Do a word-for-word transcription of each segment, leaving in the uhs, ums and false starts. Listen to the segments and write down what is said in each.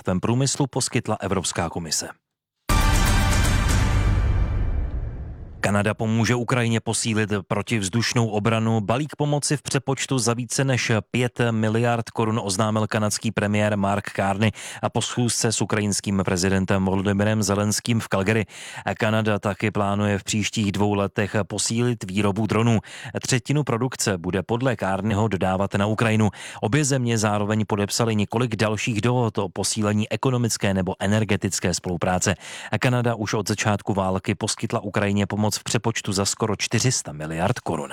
tvém průmyslu poskytla Evropská komise. Kanada pomůže Ukrajině posílit protivzdušnou obranu. Balík pomoci v přepočtu za více než pět miliard korun oznámil kanadský premiér Mark Carney a po schůzce s ukrajinským prezidentem Volodymyrem Zelenským v Calgary. Kanada taky plánuje v příštích dvou letech posílit výrobu dronů. Třetinu produkce bude podle Carneyho dodávat na Ukrajinu. Obě země zároveň podepsaly několik dalších dohod o posílení ekonomické nebo energetické spolupráce. Kanada už od začátku války poskytla Ukrajině pomoc v přepočtu za skoro čtyři sta miliard korun.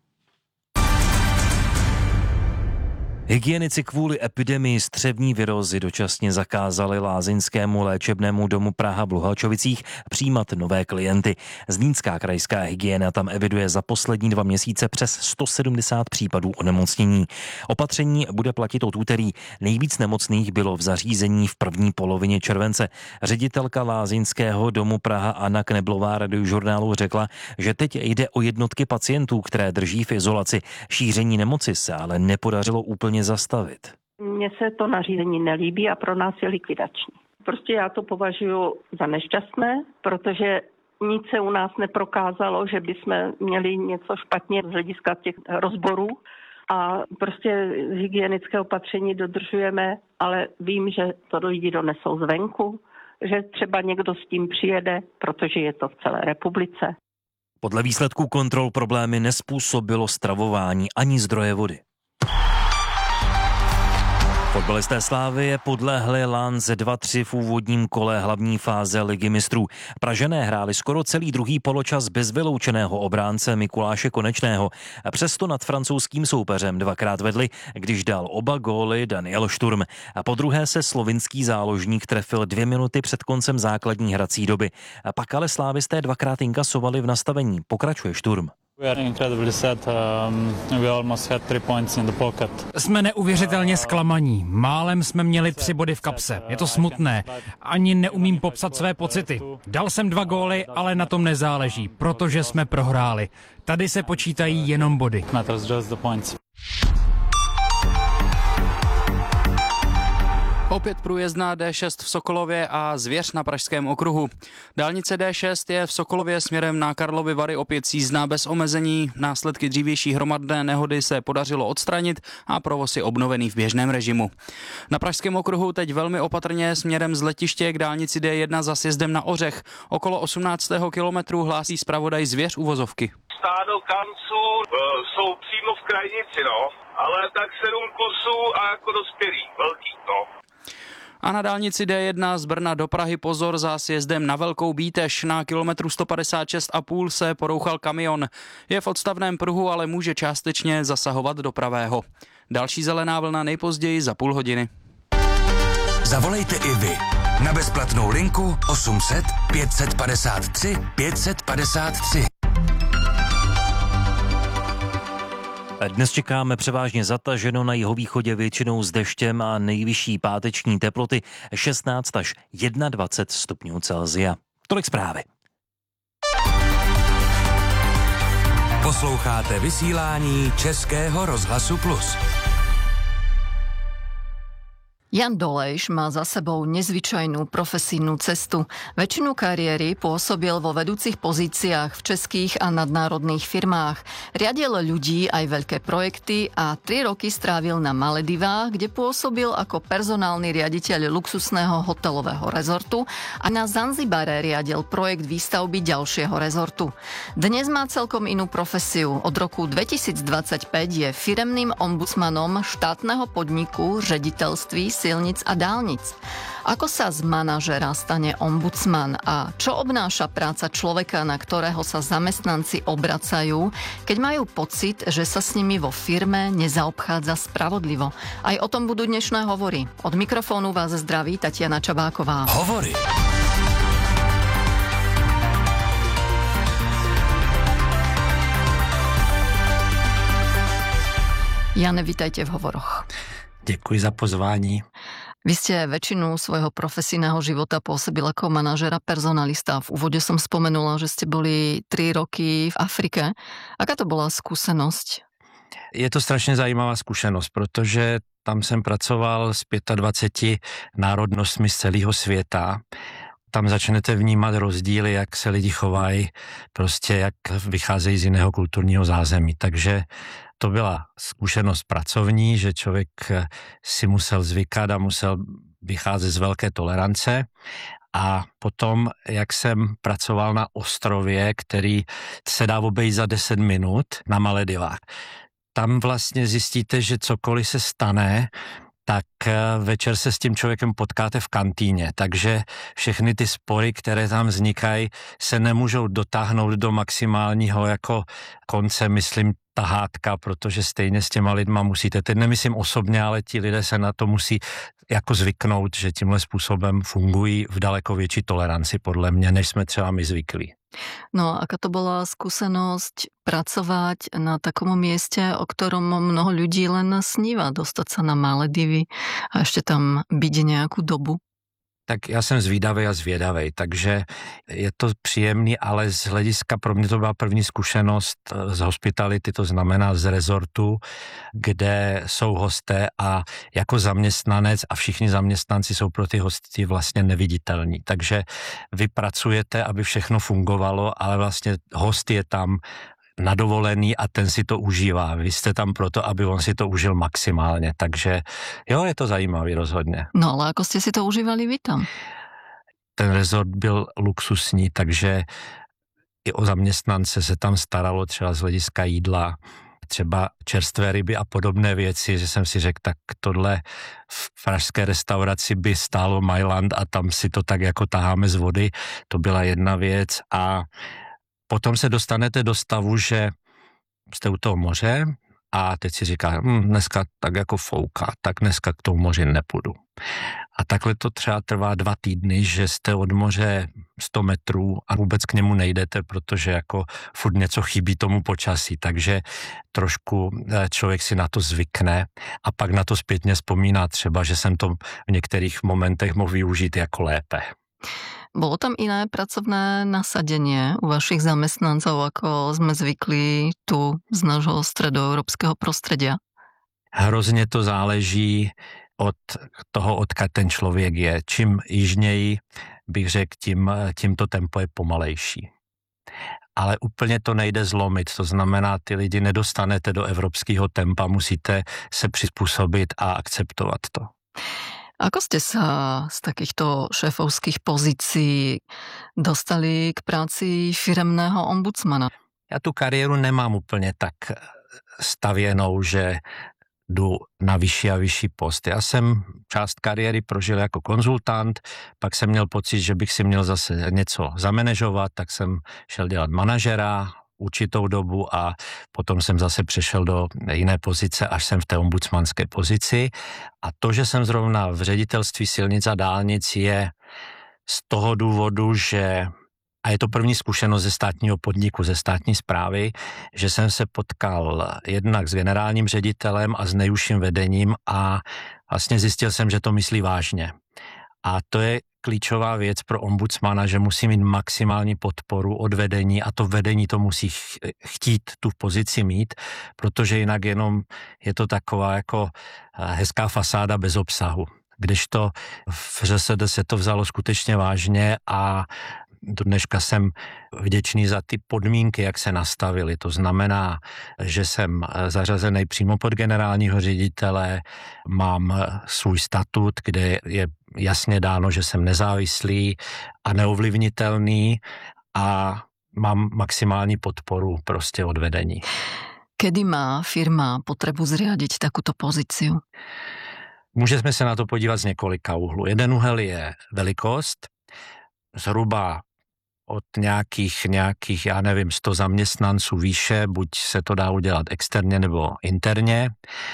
Hygienici kvůli epidemii střevní virózy dočasně zakázali lázeňskému léčebnému domu Praha v Luhačovicích přijímat nové klienty. Zlínská krajská hygiena tam eviduje za poslední dva měsíce přes sto sedmdesát případů onemocnění. Opatření bude platit od úterý. Nejvíc nemocných bylo v zařízení v první polovině července. Ředitelka lázeňského domu Praha Anna Kneblová Radiožurnálu řekla, že teď jde o jednotky pacientů, které drží v izolaci. Šíření nemoci se ale nepodařilo úplně zastavit. Mně se to nařízení nelíbí a pro nás je likvidační. Prostě já to považuji za nešťastné, protože nic se u nás neprokázalo, že bychom měli něco špatně z hlediska těch rozborů a prostě hygienické opatření dodržujeme, ale vím, že to lidi donesou zvenku, že třeba někdo s tím přijede, protože je to v celé republice. Podle výsledků kontrol problémy nezpůsobilo stravování ani zdroje vody. Fotbalisté Slávie podlehli Lance dva tři v úvodním kole hlavní fáze Ligy mistrů. Pražané hráli skoro celý druhý poločas bez vyloučeného obránce Mikuláše Konečného. Přesto nad francouzským soupeřem dvakrát vedli, když dal oba góly Daniel Šturm. A po druhé se slovinský záložník trefil dvě minuty před koncem základní hrací doby. A pak ale slávisté dvakrát inkasovali v nastavení. Pokračuje Šturm. Jsme neuvěřitelně zklamaní. Málem jsme měli tři body v kapse. Je to smutné. Ani neumím popsat své pocity. Dal jsem dva góly, ale na tom nezáleží, protože jsme prohráli. Tady se počítají jenom body. Opět průjezdná D šest v Sokolově a zvěř na Pražském okruhu. Dálnice D šest je v Sokolově směrem na Karlovy Vary opět sízdná bez omezení. Následky dřívější hromadné nehody se podařilo odstranit a provoz je obnovený v běžném režimu. Na Pražském okruhu teď velmi opatrně směrem z letiště k dálnici D jedna za sjezdem na Ořech. Okolo osmnáctého kilometru hlásí zpravodaj Zvěř uvozovky. Stádo kanců e, jsou přímo v krajnici, no, ale tak sedm kusů a jako dospělý, velký, no. A na dálnici D jedna z Brna do Prahy pozor za sjezdem na Velkou Bítež. Na kilometru sto padesát šest a půl se porouchal kamion. Je v odstavném pruhu, ale může částečně zasahovat do pravého. Další zelená vlna nejpozději za půl hodiny. Zavolejte i vy na bezplatnou linku osm set pět set padesát tři pět set padesát tři. Dnes čekáme převážně zataženo, na jihovýchodě většinou s deštěm a nejvyšší páteční teploty šestnáct až dvacet jedna stupňů Celsia. Tolik zprávy. Posloucháte vysílání Českého rozhlasu Plus. Jan Dolejš má za sebou nezvyčajnú profesijnú cestu. Väčšinu kariéry pôsobil vo vedúcich pozíciách v českých a nadnárodných firmách. Riadil ľudí aj veľké projekty a tri roky strávil na Maledivách, kde pôsobil ako personálny riaditeľ luxusného hotelového rezortu a na Zanzibare riadil projekt výstavby ďalšieho rezortu. Dnes má celkom inú profesiu. Od roku dvetisícdvadsaťpäť je firemným ombudsmanom štátneho podniku Ředitelství silnic a dálnic. Ako sa z manažera stane ombudsman a čo obnáša práca človeka, na ktorého sa zamestnanci obracajú, keď majú pocit, že sa s nimi vo firme nezaobchádza spravodlivo? Aj o tom budú dnešné hovory. Od mikrofónu vás zdraví Tatiana Čabáková. Hovory. Jane, vítajte v hovoroch. Děkuji za pozvání. Vy ste väčšinu svojho profesijného života pôsobil ako manažera personalista. V úvode som spomenula, že ste boli tri roky v Afrike. Aká to bola skúsenosť? Je to strašně zajímavá zkušenost, protože Tam jsem pracoval s dvaceti pěti národnostmi z celého světa. Tam začnete vnímat rozdíly, jak se lidi chovají, prostě jak vycházejí z jiného kulturního zázemí. Takže to byla zkušenost pracovní, že člověk si musel zvykat a musel vycházet z velké tolerance. A potom, jak jsem pracoval na ostrově, který se dá obejít za deset minut na Maledivách, tam vlastně zjistíte, že cokoliv se stane, tak večer se s tím člověkem potkáte v kantýně, takže všechny ty spory, které tam vznikají, se nemůžou dotáhnout do maximálního jako konce, myslím, tahátka, protože stejně s těma lidma musíte, teď nemyslím osobně, ale ti lidé se na to musí jako zvyknout, že tímhle způsobem fungují v daleko větší toleranci podle mě, než jsme třeba my zvyklí. No a aká to bola skúsenosť pracovať na takom mieste, o ktorom mnoho ľudí len sníva, dostať sa na Maledivy a ešte tam byť nejakú dobu? Tak já jsem zvídavý a zvědavý, takže je to příjemný, ale z hlediska pro mě to byla první zkušenost z hospitality, to znamená z rezortu, kde jsou hosté a jako zaměstnanec a všichni zaměstnanci jsou pro ty hosty vlastně neviditelní. Takže vy pracujete, aby všechno fungovalo, ale vlastně host je tam na dovolený a ten si to užívá. Vy jste tam proto, aby on si to užil maximálně, takže jo, je to zajímavý rozhodně. No ale ako ste si to užívali vy tam? Ten rezort byl luxusní, takže i o zaměstnance se tam staralo třeba z hlediska jídla, třeba čerstvé ryby a podobné věci, že jsem si řekl, tak tohle v pražské restauraci by stálo Mailand a tam si to tak jako taháme z vody, to byla jedna věc a potom se dostanete do stavu, že jste u toho moře a teď si říká, hm, dneska tak jako fouká, tak dneska k tomu moři nepůjdu. A takhle to třeba trvá dva týdny, že jste od moře sto metrů a vůbec k němu nejdete, protože jako furt něco chybí tomu počasí, takže trošku člověk si na to zvykne a pak na to zpětně vzpomíná třeba, že jsem to v některých momentech mohl využít jako lépe. Bolo tam iné pracovné nasadenie u vašich zamestnancov, ako sme zvykli tu z nášho stredoeurópskeho prostredia? Hrozně to záleží od toho, odkud ten člověk je. Čím jižněji, bych řekl, tím, tím to tempo je pomalejší. Ale úplně to nejde zlomit, to znamená, ty lidi nedostanete do evropského tempa, musíte se přizpůsobit a akceptovat to. Ako ste sa z takýchto šéfovských pozícií dostali k práci firemného ombudsmana? Já tu kariéru nemám úplně tak stavěnou, že jdu na vyšší a vyšší post. Já jsem část kariéry prožil jako konzultant, pak jsem měl pocit, že bych si měl zase něco zamanéžovat, tak jsem šel dělat manažera určitou dobu a potom jsem zase přešel do jiné pozice, až jsem v té ombudsmanské pozici. A to, že jsem zrovna v ředitelství silnic a dálnic, je z toho důvodu, že a je to první zkušenost ze státního podniku, ze státní správy, že jsem se potkal jednak s generálním ředitelem a s nejužším vedením a vlastně zjistil jsem, že to myslí vážně. A to je klíčová věc pro ombudsmana, že musí mít maximální podporu od vedení a to vedení to musí chtít tu pozici mít, protože jinak jenom je to taková jako hezká fasáda bez obsahu. Kdežto v ŘSD se to vzalo skutečně vážně a do dneška jsem vděčný za ty podmínky, jak se nastavily. To znamená, že jsem zařazený přímo pod generálního ředitele, mám svůj statut, kde je jasně dáno, že jsem nezávislý a neovlivnitelný a mám maximální podporu prostě od vedení. Kedy má firma potrebu zriadiť takúto pozíciu? Můžeme se na to podívat z několika úhlů. Jeden úhel je velikost, zhruba od nějakých, nějakých, já nevím, sto zaměstnanců výše, buď se to dá udělat externě nebo interně.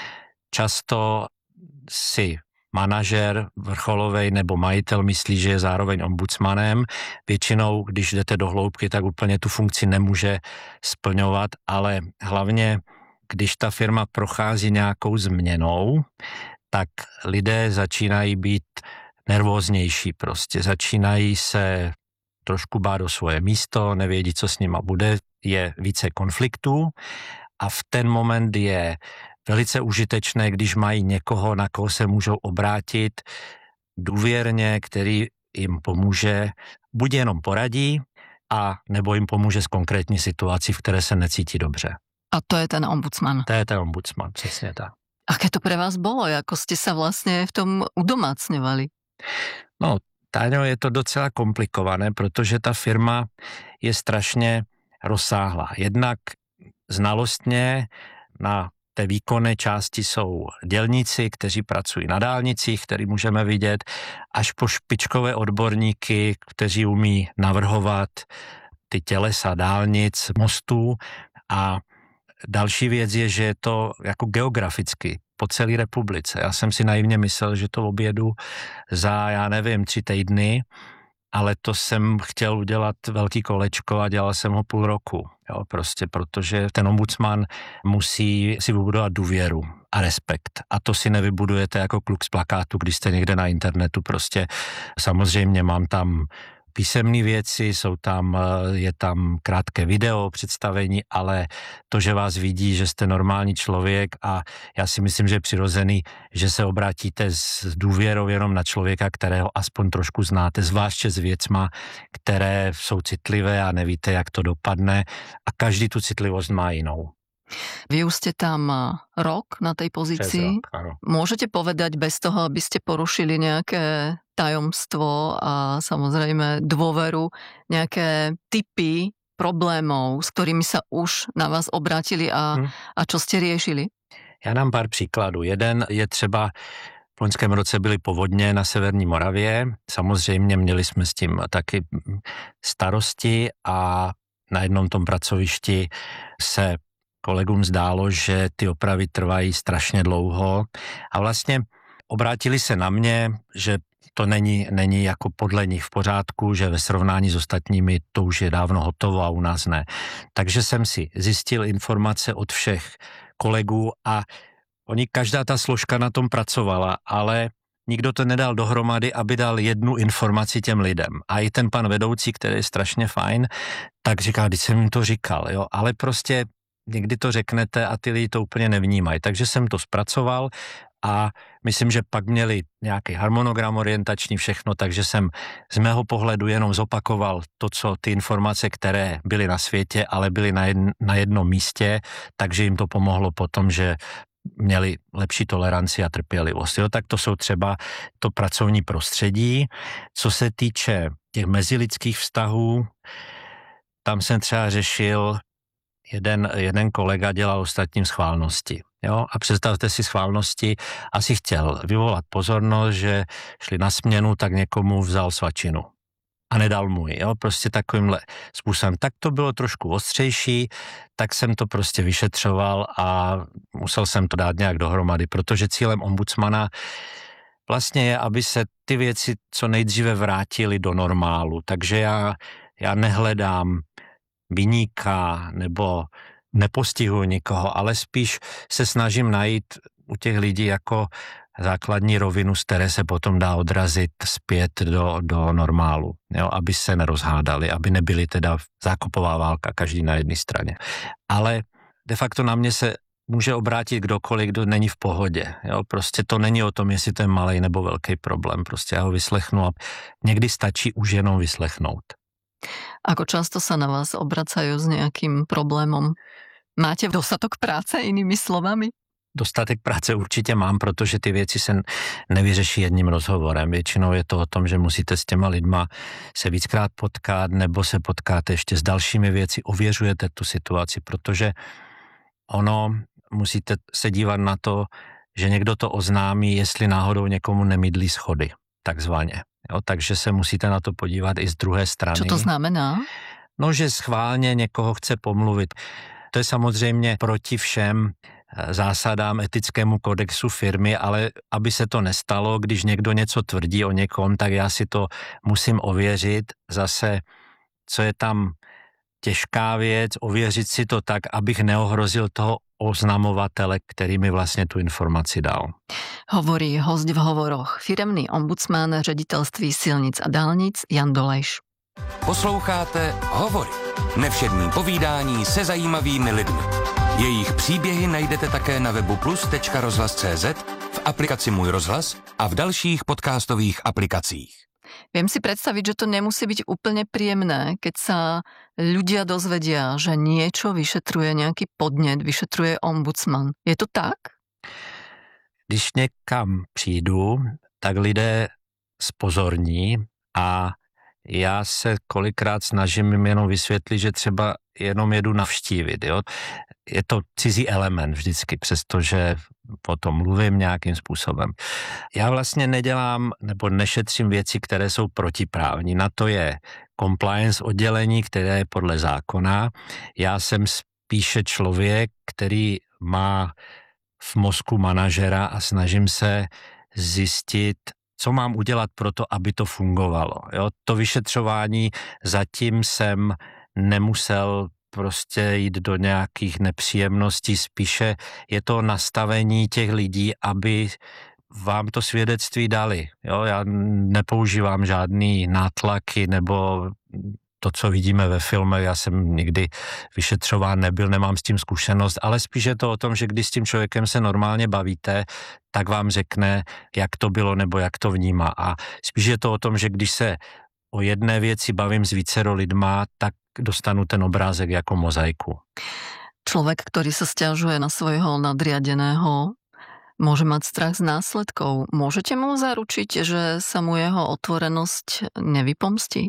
Často si manažer vrcholovej nebo majitel myslí, že je zároveň ombudsmanem. Většinou, když jdete do hloubky, tak úplně tu funkci nemůže splňovat, ale hlavně, když ta firma prochází nějakou změnou, tak lidé začínají být nervóznější prostě, začínají se trošku bát o svoje místo, nevědí, co s nima bude, je více konfliktů a v ten moment je velice užitečné, když mají někoho, na koho se můžou obrátit důvěrně, který jim pomůže, buď jenom poradí, a nebo jim pomůže s konkrétní situací, v které se necítí dobře. A to je ten ombudsman. To je ten ombudsman, přesně tak. Aké to pre vás bolo? Ako ste sa vlastne v tom udomácňovali? No, Táňo, je to docela komplikované, protože ta firma je strašně rozsáhlá. Jednak znalostně na té výkonné části jsou dělníci, kteří pracují na dálnicích, který můžeme vidět, až po špičkové odborníky, kteří umí navrhovat ty tělesa dálnic, mostů. A další věc je, že je to jako geograficky po celé republice. Já jsem si naivně myslel, že to objedu za, já nevím, tři týdny, ale to jsem chtěl udělat velký kolečko a dělal jsem ho půl roku. Jo, prostě protože ten ombudsman musí si vybudovat důvěru a respekt. A to si nevybudujete jako kluk z plakátu, když jste někde na internetu. Prostě samozřejmě mám tam písemné věci, jsou tam, je tam krátké video představení, ale to, že vás vidí, že jste normální člověk, a já si myslím, že je přirozený, že se obrátíte s důvěrou jenom na člověka, kterého aspoň trošku znáte, zvláště s věcma, které jsou citlivé a nevíte, jak to dopadne, a každý tu citlivost má jinou. Vy už ste tam rok na tej pozícii. Rok, áno. Môžete povedať bez toho, aby ste porušili nejaké tajomstvo a samozrejme dôveru, nejaké typy problémov, s ktorými sa už na vás obrátili a, hmm. a čo ste riešili? Já dám pár příkladů. Jeden je třeba, v loňském roce byly povodně na severní Moravě. Samozřejmě měli jsme s tím taky starosti a na jednom tom pracovišti se kolegům zdálo, že ty opravy trvají strašně dlouho, a vlastně obrátili se na mě, že to není, není jako podle nich v pořádku, že ve srovnání s ostatními to už je dávno hotovo a u nás ne. Takže jsem si zjistil informace od všech kolegů a oni, každá ta složka na tom pracovala, ale nikdo to nedal dohromady, aby dal jednu informaci těm lidem. A i ten pan vedoucí, který je strašně fajn, tak říkal, když jsem jim to říkal, jo, ale prostě někdy to řeknete a ty lidi to úplně nevnímají. Takže jsem to zpracoval a myslím, že pak měli nějaký harmonogram orientační, všechno, takže jsem z mého pohledu jenom zopakoval to, co ty informace, které byly na světě, ale byly na, jedn, na jednom místě, takže jim to pomohlo potom, že měli lepší toleranci a trpělivost. Jo, tak to jsou třeba to pracovní prostředí. Co se týče těch mezilidských vztahů, tam jsem třeba řešil, jeden, jeden kolega dělal ostatním schválnosti. Jo? A představte si schválnosti, asi chtěl vyvolat pozornost, že šli na směnu, tak někomu vzal svačinu a nedal mu ji. Jo? Prostě takovýmhle způsobem. Tak to bylo trošku ostřejší, tak jsem to prostě vyšetřoval a musel jsem to dát nějak dohromady, protože cílem ombudsmana vlastně je, aby se ty věci co nejdříve vrátily do normálu. Takže já, já nehledám viníka nebo nepostihuji nikoho, ale spíš se snažím najít u těch lidí jako základní rovinu, z které se potom dá odrazit zpět do, do normálu, jo, aby se nerozhádali, aby nebyly teda zákupová válka každý na jedné straně. Ale de facto na mě se může obrátit kdokoliv, kdo není v pohodě. Jo? Prostě to není o tom, jestli to je malej nebo velký problém. Prostě já ho vyslechnu a někdy stačí už jenom vyslechnout. Ako často sa na vás obracajú s nejakým problémom? Máte dostatok práce, inými slovami? Dostatek práce určitě mám, protože ty věci se nevyřeší jedním rozhovorem. Většinou je to o tom, že musíte s těma lidma se víckrát potkat, nebo se potkáte ještě s dalšími věci, ověřujete tu situaci, protože ono, musíte se dívat na to, že někdo to oznámí, jestli náhodou někomu nemydlí schody, takzvaně. Jo, takže se musíte na to podívat i z druhé strany. Co to znamená? No, že schválně někoho chce pomluvit. To je samozřejmě proti všem zásadám etickému kodexu firmy, ale aby se to nestalo, když někdo něco tvrdí o někom, tak já si to musím ověřit. Zase, co je tam těžká věc, ověřit si to tak, abych neohrozil toho oznamovatele, který mi vlastně tu informaci dal. Hovorí host v hovoroch, firemný ombudsman ředitelství silnic a dálnic Jan Dolejš. Posloucháte Hovory. Nevšední povídání se zajímavými lidmi. Jejich příběhy najdete také na webu plus tečka rozhlas tečka cé zet, v aplikaci Můj rozhlas a v dalších podcastových aplikacích. Viem si predstaviť, že to nemusí byť úplne príjemné, keď sa ľudia dozvedia, že niečo vyšetruje, nejaký podnet vyšetruje ombudsman. Je to tak? Když někam přijdu, tak lidé spozorní a já se kolikrát snažím jim jenom vysvětlit, že třeba jenom jedu navštívit. Jo? Je to cizí element vždycky, přestože o tom mluvím nějakým způsobem. Já vlastně nedělám nebo nešetřím věci, které jsou protiprávní. Na to je compliance oddělení, které je podle zákona. Já jsem spíše člověk, který má v mozku manažera a snažím se zjistit, co mám udělat pro to, aby to fungovalo. Jo? To vyšetřování zatím jsem nemusel prostě jít do nějakých nepříjemností, spíše je to nastavení těch lidí, aby vám to svědectví dali. Jo? Já nepoužívám žádný nátlaky nebo to, co vidíme ve filmech, já jsem nikdy vyšetřován nebyl, nemám s tím zkušenost, ale spíš je to o tom, že když s tím člověkem se normálně bavíte, tak vám řekne, jak to bylo nebo jak to vnímá. A spíš je to o tom, že když se o jedné věci bavím s vícero lidma, tak dostanu ten obrázek jako mozaiku. Človek, ktorý sa sťažuje na svojho nadriadeného, môže mať strach z následkov. Môžete mu zaručiť, že sa mu jeho otvorenosť nevypomstí?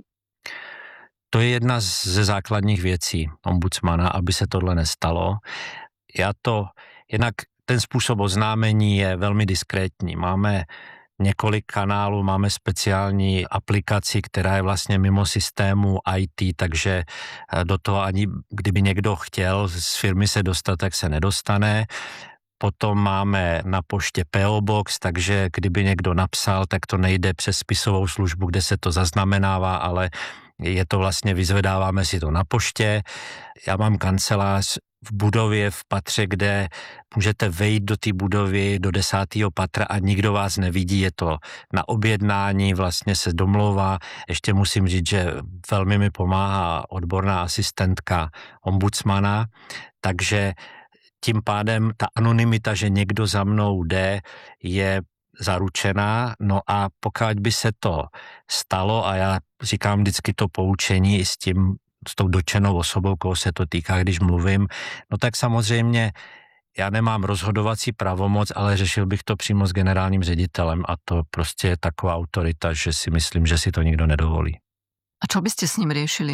To je jedna ze základních věcí ombudsmana, aby se tohle nestalo. Já to, jinak ten způsob oznámení je velmi diskrétní. Máme několik kanálů, máme speciální aplikaci, která je vlastně mimo systému í té, takže do toho ani kdyby někdo chtěl z firmy se dostat, tak se nedostane. Potom máme na poště P O Box, takže kdyby někdo napsal, tak to nejde přes spisovou službu, kde se to zaznamenává, ale je to vlastně, vyzvedáváme si to na poště. Já mám kancelář v budově, v patře, kde můžete vejít do té budovy do desátého patra a nikdo vás nevidí, je to na objednání, vlastně se domlouvá. Ještě musím říct, že velmi mi pomáhá odborná asistentka ombudsmana, takže tím pádem ta anonymita, že někdo za mnou jde, je zaručená, no a pokud by se to stalo, a já říkám vždycky to poučení s tím, s tou dotčenou osobou, koho se to týká, když mluvím, no tak samozřejmě já nemám rozhodovací pravomoc, ale řešil bych to přímo s generálním ředitelem a to prostě je taková autorita, že si myslím, že si to nikdo nedovolí. A čo byste s ním riešili?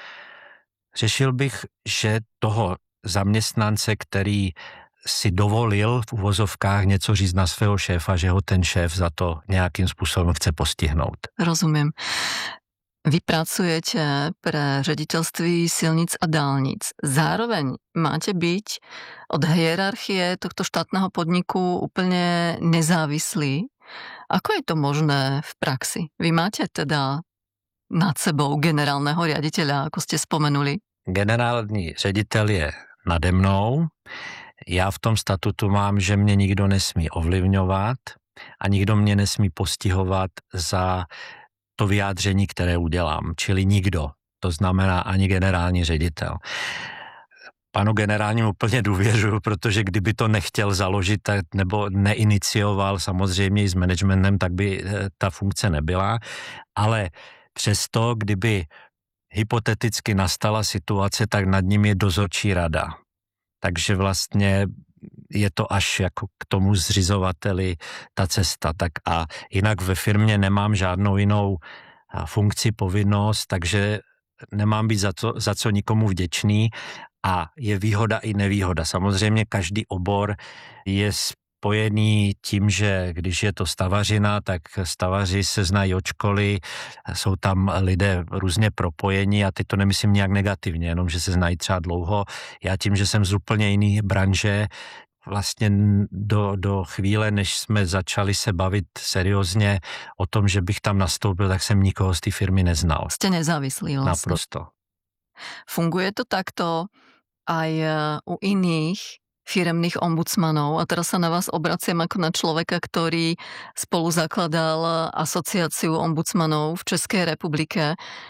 Řešil bych, že toho zaměstnance, který si dovolil v uvozovkách něco říct na svého šéfa, že ho ten šéf za to nějakým způsobem chce postihnout. Rozumiem. Vy pracujete pre Ředitelství silnic a dálnic. Zároveň máte byť od hierarchie tohto štátneho podniku úplne nezávislí. Ako je to možné v praxi? Vy máte teda nad sebou generálneho riaditeľa, ako ste spomenuli? Generální ředitel je nade mnou. Já v tom statutu mám, že mě nikdo nesmí ovlivňovat a nikdo mě nesmí postihovat za to vyjádření, které udělám. Čili nikdo. To znamená ani generální ředitel. Panu generálnímu úplně důvěřuju, protože kdyby to nechtěl založit nebo neinicioval samozřejmě i s managementem, tak by ta funkce nebyla. Ale přesto, kdyby hypoteticky nastala situace, tak nad ním je dozorčí rada. Takže vlastně je to až jako k tomu zřizovateli ta cesta. Tak a jinak ve firmě nemám žádnou jinou funkci, povinnost, takže nemám být za, to, za co nikomu vděčný a je výhoda i nevýhoda. Samozřejmě každý obor je spojený tím, že když je to stavařina, tak stavaři se znají od školy, jsou tam lidé různě propojení a teď to nemyslím nějak negativně, jenom že se znají třeba dlouho. Já tím, že jsem z úplně jiný branže, vlastně do, do chvíle, než jsme začali se bavit seriózně o tom, že bych tam nastoupil, tak jsem nikoho z té firmy neznal. Ste nezávislí vlastne. Naprosto. Funguje to takto aj u iných firemných ombudsmanov a teraz sa na vás obraciam ako na človeka, ktorý spolu zakladal asociáciu ombudsmanov v Českej republike.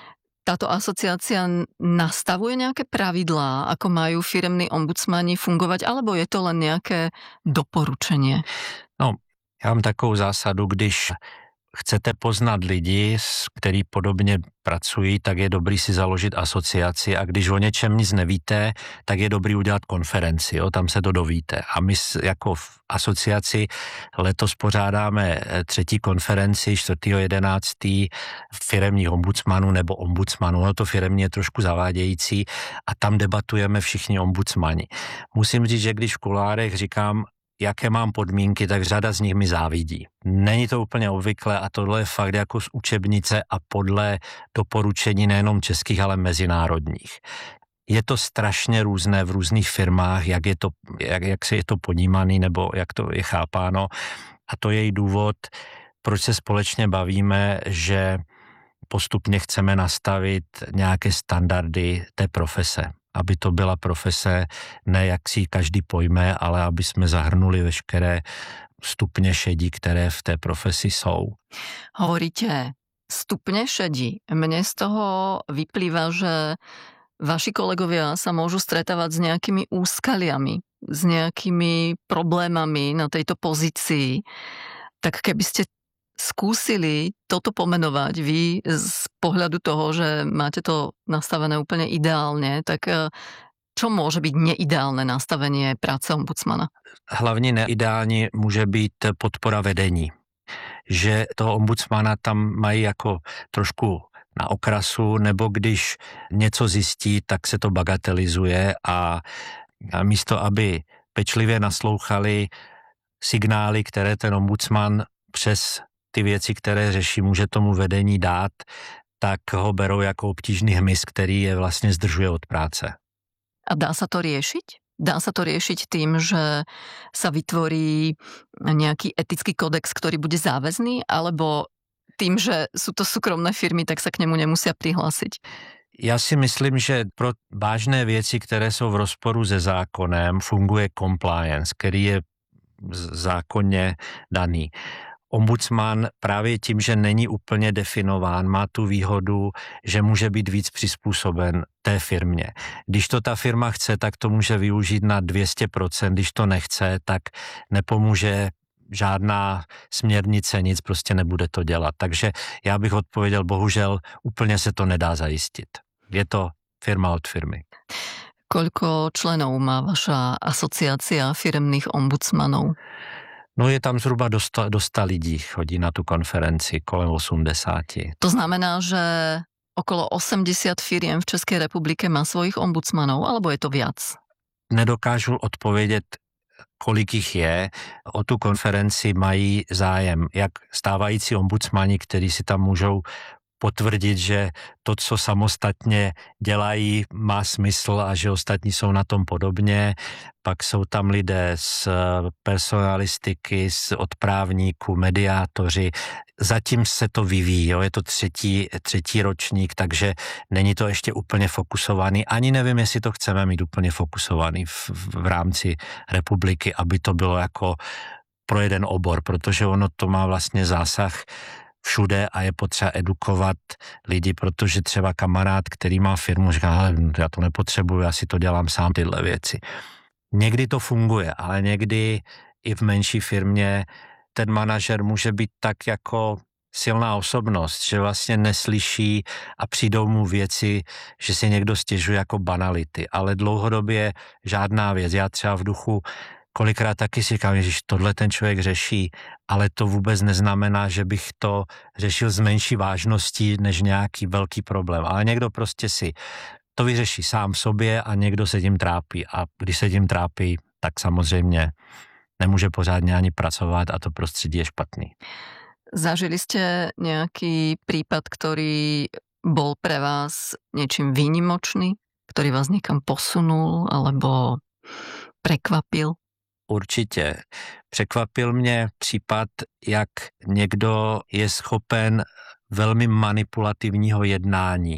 Táto asociácia nastavuje nejaké pravidlá, ako majú firemní ombudsmani fungovať, alebo je to len nejaké doporučenie? No, já mám takovou zásadu, když chcete poznat lidi, který podobně pracují, tak je dobrý si založit asociaci a když o něčem nic nevíte, tak je dobrý udělat konferenci, jo, tam se to dovíte. A my jako v asociaci letos pořádáme třetí konferenci čtvrtého jedenáctého firemních ombudsmanů nebo ombudsmanů, no to firemní je trošku zavádějící a tam debatujeme všichni ombudsmani. Musím říct, že když v kulárech říkám, jaké mám podmínky, tak řada z nich mi závidí. Není to úplně obvyklé a tohle je fakt jako z učebnice a podle doporučení nejenom českých, ale mezinárodních. Je to strašně různé v různých firmách, jak, je to, jak, jak se je to ponímaný nebo jak to je chápáno. A to je i důvod, proč se společně bavíme, že postupně chceme nastavit nějaké standardy té profese. Aby to byla profese, ne jak si každý pojme, ale aby jsme zahrnuli veškeré stupně šedí, které v té profesi jsou. Hovoríte stupne šedí. Mne z toho vyplýva, že vaši kolegovia sa môžu stretávať s nejakými úskaliami, s nejakými problémami na tejto pozícii. Tak keby ste skúsili toto pomenovať vy z pohľadu toho, že máte to nastavené úplne ideálne, tak čo môže byť neideálne nastavenie práce ombudsmana? Hlavně neideální může být podpora vedení. Že toho ombudsmana tam mají jako trošku na okrasu, nebo když něco zjistí, tak se to bagatelizuje a, a místo, aby pečlivě naslouchali signály, které ten ombudsman přes ty věci, které řeší, může tomu vedení dát, tak ho berou jako obtížný hmyz, který je vlastně zdržuje od práce. A dá sa to riešiť? Dá sa to riešiť tým, že sa vytvorí nejaký etický kodex, ktorý bude záväzný, alebo tým, že sú to súkromné firmy, tak sa k nemu nemusia prihlásiť? Já si myslím, že pro vážné věci, které jsou v rozporu se zákonem, funguje compliance, který je zákonně daný. Ombudsman právě tím, že není úplně definován, má tu výhodu, že může být víc přizpůsoben té firmě. Když to ta firma chce, tak to může využít na dvě stě procent, když to nechce, tak nepomůže žádná směrnice, nic, prostě nebude to dělat. Takže já bych odpověděl, bohužel úplně se to nedá zajistit. Je to firma od firmy. Koľko členov má vaša asociácia firemných ombudsmanov? No je tam zhruba do sta, do sta lidí, chodí na tu konferenci, kolem osmdesáti. To znamená, že okolo osemdesiat firiem v Českej republike má svojich ombudsmanov, alebo je to viac? Nedokážu odpovědět, kolik jich je. O tu konferenci mají zájem jak stávající ombudsmani, kteří si tam můžou potvrdit, že to, co samostatně dělají, má smysl a že ostatní jsou na tom podobně. Pak jsou tam lidé z personalistiky, z odprávníků, mediátoři. Zatím se to vyvíjí, jo? Je to třetí, třetí ročník, takže není to ještě úplně fokusovaný. Ani nevím, jestli to chceme mít úplně fokusovaný v, v rámci republiky, aby to bylo jako pro jeden obor, protože ono to má vlastně zásah všude a je potřeba edukovat lidi, protože třeba kamarád, který má firmu, říká, ale já to nepotřebuji, já si to dělám sám, tyhle věci. Někdy to funguje, ale někdy i v menší firmě ten manažer může být tak jako silná osobnost, že vlastně neslyší a přijdou mu věci, že si někdo stěžuje jako banality, ale dlouhodobě žádná věc. Já třeba v duchu kolikrát taky si říkám, že tohle ten člověk řeší, ale to vůbec neznamená, že bych to řešil s menší vážností než nějaký velký problém. Ale někdo prostě si to vyřeší sám sobě a někdo se tím trápí. A když se tím trápí, tak samozřejmě nemůže pořádně ani pracovat a to prostředí je špatný. Zažili ste nejaký prípad, ktorý bol pre vás niečím výnimočný, ktorý vás niekam posunul alebo prekvapil? Určitě. Překvapil mě případ, jak někdo je schopen velmi manipulativního jednání.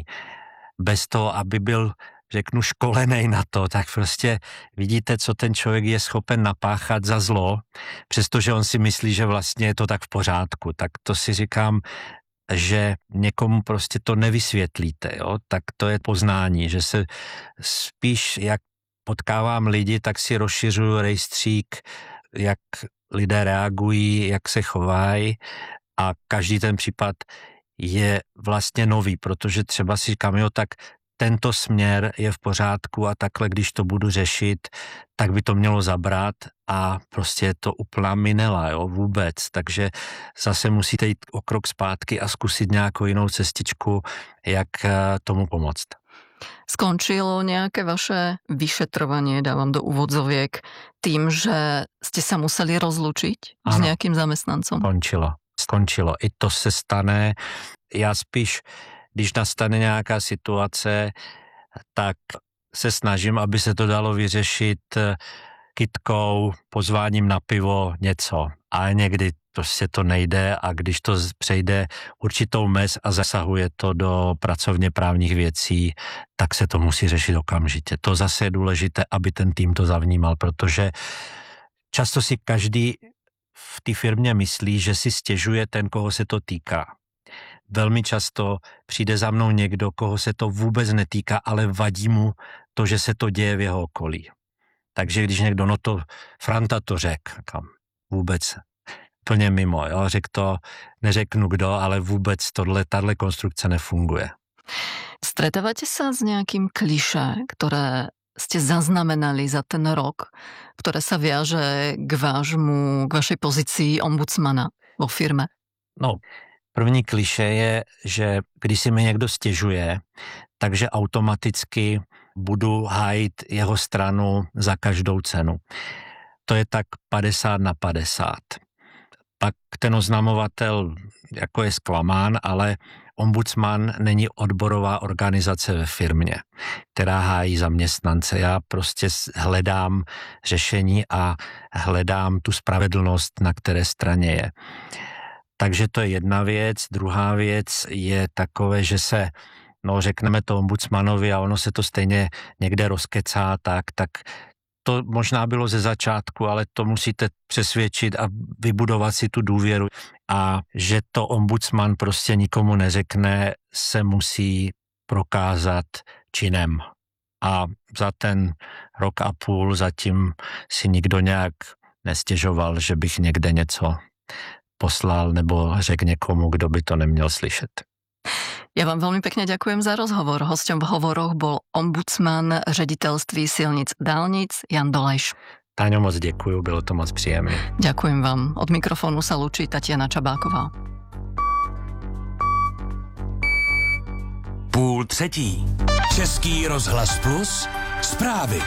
Bez toho, aby byl, řeknu, školenej na to, tak prostě vidíte, co ten člověk je schopen napáchat za zlo, přestože on si myslí, že vlastně je to tak v pořádku. Tak to si říkám, že někomu prostě to nevysvětlíte, jo? Tak to je poznání, že se spíš, jak potkávám lidi, tak si rozšiřuju rejstřík, jak lidé reagují, jak se chovají a každý ten případ je vlastně nový, protože třeba si říkám, jo, tak tento směr je v pořádku a takhle, když to budu řešit, tak by to mělo zabrat a prostě je to úplná minela, jo, vůbec. Takže zase musíte jít o krok zpátky a zkusit nějakou jinou cestičku, jak tomu pomoct. Skončilo nejaké vaše vyšetrovanie, dávam do úvodzoviek, tým, že ste sa museli rozlučiť ano, s nejakým zamestnancom? Skončilo, skončilo. I to se stane. Já spíš, když nastane nějaká situace, tak se snažím, aby se to dalo vyřešit kytkou, pozváním na pivo, něco. Ale někdy prostě to nejde a když to přejde určitou mez a zasahuje to do pracovně právních věcí, tak se to musí řešit okamžitě. To zase je důležité, aby ten tým to zavnímal, protože často si každý v té firmě myslí, že si stěžuje ten, koho se to týká. Velmi často přijde za mnou někdo, koho se to vůbec netýká, ale vadí mu to, že se to děje v jeho okolí. Takže když někdo, no to Franta to řekl, kam vůbec plně mimo, jo, řekl to, neřeknu kdo, ale vůbec tohle, tahle konstrukce nefunguje. Stretávate sa s nejakým klišé, ktoré ste zaznamenali za ten rok, ktoré sa viaže k vášmu, k vašej pozícii ombudsmana vo firme? No, první klišé je, že když si mi někdo stěžuje, takže automaticky budu hájit jeho stranu za každou cenu. To je tak padesát na padesát. Pak ten oznamovatel jako je zklamán, ale ombudsman není odborová organizace ve firmě, která hájí zaměstnance. Já prostě hledám řešení a hledám tu spravedlnost, na které straně je. Takže to je jedna věc. Druhá věc je takové, že se, no řekneme to ombudsmanovi a ono se to stejně někde rozkecá, tak, tak to možná bylo ze začátku, ale to musíte přesvědčit a vybudovat si tu důvěru. A že to ombudsman prostě nikomu neřekne, se musí prokázat činem. A za ten rok a půl zatím si nikdo nějak nestěžoval, že bych někde něco poslal nebo řekl někomu, kdo by to neměl slyšet. Ja vám veľmi pekne ďakujem za rozhovor. Hosťom v hovoroch bol ombudsman ředitelství silnic dálnic Jan Dolejš. Táňo, moc děkuju, bylo to moc příjemné. Ďakujem vám. Od mikrofónu sa lúči Tatiana Čabáková. Půl třetí. Český rozhlas plus zprávy.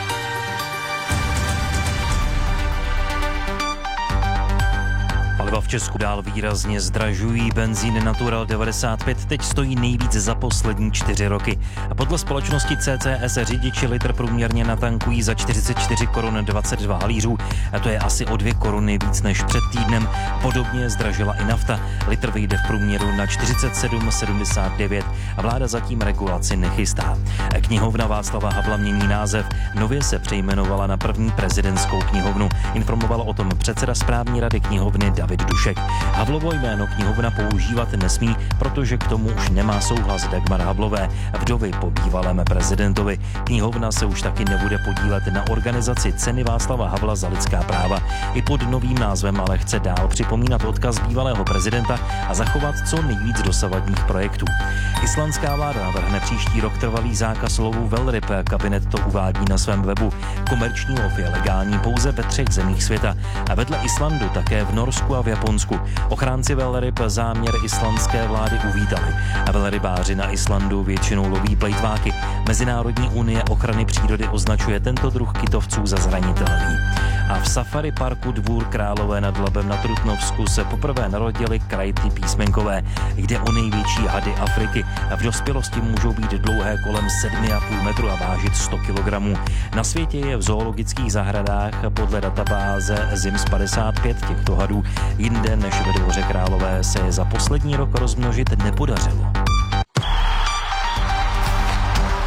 Paliva v Česku dál výrazně zdražují. Benzín Natural devadesát pět teď stojí nejvíc za poslední čtyři roky. A podle společnosti C C S řidiči litr průměrně natankují za čtyřicet čtyři korun dvacet dva halířů. A to je asi o dvě koruny víc než před týdnem. Podobně zdražila i nafta. Litr vyjde v průměru na čtyřicet sedm sedmdesát devět a vláda zatím regulaci nechystá. Knihovna Václava Havla mění název. Nově se přejmenovala na první prezidentskou knihovnu. Informoval o tom předseda správní rady knihovny David Dušek. Havlovo jméno knihovna používat nesmí, protože k tomu už nemá souhlas Dagmar Havlové, vdovy po bývalém prezidentovi. Knihovna se už taky nebude podílet na organizaci ceny Václava Havla za lidská práva. I pod novým názvem ale chce dál připomínat odkaz bývalého prezidenta a zachovat co nejvíc dosavadních projektů. Islandská vláda navrhne příští rok trvalý zákaz lovu velryb. Kabinet to uvádí na svém webu. Komerční lov je legální pouze ve třech zemích světa a vedle Islandu také v Norsku a v Japonsku. Ochránci velryb záměr islandské vlády uvítali. A velrybáři na Islandu většinou loví plejtváky. Mezinárodní unie ochrany přírody označuje tento druh kytovců za zranitelný. A v safari parku Dvůr Králové nad Labem na Trutnovsku se poprvé narodili krajty písmenkové. Jde o největší hady Afriky a v dospělosti můžou být dlouhé kolem sedm a půl metru a vážit sto kilogramů. Na světě je v zoologických zahradách podle databáze Z I M S padesát pět těchto hadů. Jinde než ve Dvoře Králové se je za poslední rok rozmnožit nepodařilo.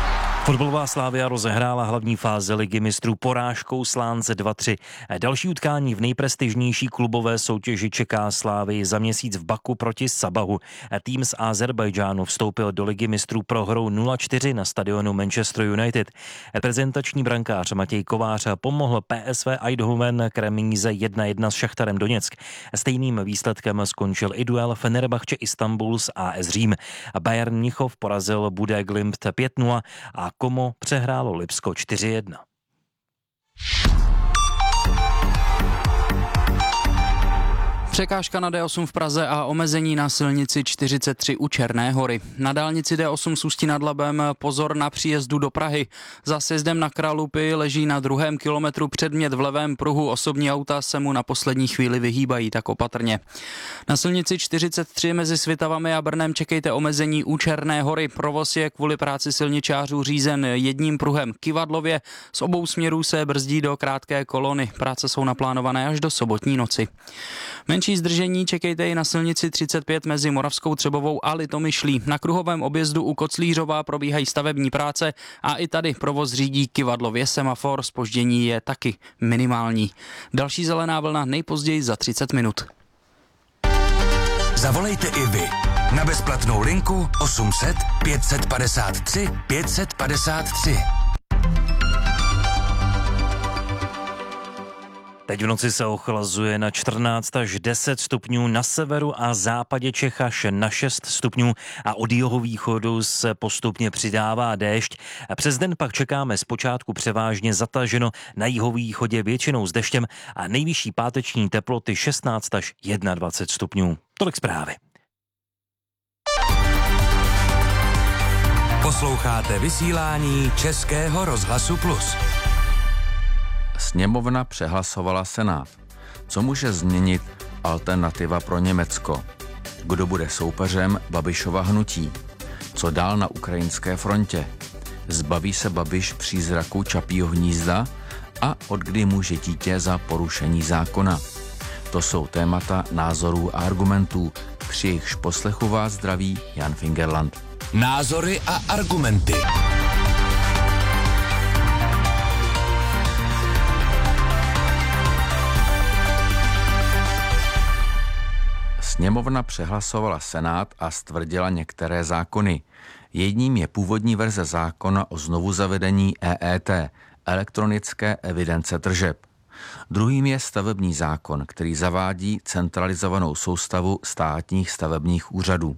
Fotbalová Slavia rozehrála hlavní fázi ligy mistrů porážkou Slánce dva tři. Další utkání v nejprestižnější klubové soutěži čeká Slavii za měsíc v Baku proti Sabahu. Tým z Azerbajdžánu vstoupil do ligy mistrů prohrou nula čtyři na stadionu Manchester United. Reprezentační brankář Matěj Kovář pomohl P S V Eindhoven k remíze jedna jedna s Šachtarem Doněck. Stejným výsledkem skončil i duel Fenerbahce Istanbul s A S Řím. Bayern Mnichov porazil Bude Glimt pět nula a Como přehrálo Lipsko čtyři jedna. Překážka na D osm v Praze a omezení na silnici čtyřicet tři u Černé Hory. Na dálnici D osm s Ústí nad Labem pozor na příjezdu do Prahy. Za sjezdem na Kralupy leží na druhém kilometru předmět v levém pruhu. Osobní auta se mu na poslední chvíli vyhýbají, tak opatrně. Na silnici čtyřicet tři mezi Svitavami a Brnem čekejte omezení u Černé Hory. Provoz je kvůli práci silničářů řízen jedním pruhem Kyvadlově. Z obou směrů se brzdí do krátké kolony. Práce jsou naplánované až do sobotní noci. Menší zdržení čekejte i na silnici třicet pět mezi Moravskou Třebovou a Litomyšlí. Na kruhovém objezdu u Koclířova probíhají stavební práce a i tady provoz řídí Kyvadlově semafor, zpoždění je taky minimální. Další zelená vlna nejpozději za třicet minut. Zavolejte i vy na bezplatnou linku osm set pět set padesát tři pět set padesát tři. Teď v noci se ochlazuje na čtrnáct až deset stupňů, na severu a západě Čech až na šest stupňů a od jihovýchodu se postupně přidává déšť. Přes den pak čekáme zpočátku převážně zataženo, na jihovýchodě většinou s deštěm a nejvyšší páteční teploty šestnáct až dvacet jedna stupňů. Tolik zprávy. Posloucháte vysílání Českého rozhlasu Plus. Sněmovna přehlasovala Senát. Co může změnit alternativa pro Německo? Kdo bude soupeřem Babišova hnutí? Co dál na ukrajinské frontě? Zbaví se Babiš přízraku Čapího hnízda? A odkdy může dítě za porušení zákona? To jsou témata názorů a argumentů. Při jejichž poslechu vás zdraví Jan Fingerland. Názory a argumenty. Sněmovna přehlasovala Senát a stvrdila některé zákony. Jedním je původní verze zákona o znovuzavedení E E T, elektronické evidence tržeb. Druhým je stavební zákon, který zavádí centralizovanou soustavu státních stavebních úřadů.